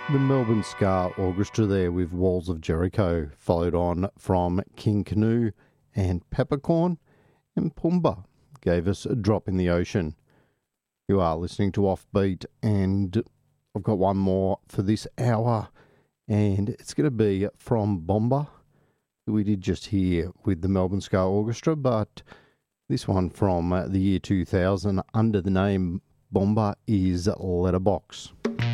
The Melbourne Ska Orchestra there with Walls of Jericho, followed on from King Canoe and Peppercorn, and Pumbaa gave us a Drop in the Ocean. You are listening to Offbeat, and I've got one more for this hour, and it's going to be from Bomba, who we did just hear with the Melbourne Ska Orchestra, but this one from the year 2000 under the name Bomba is Letterbox.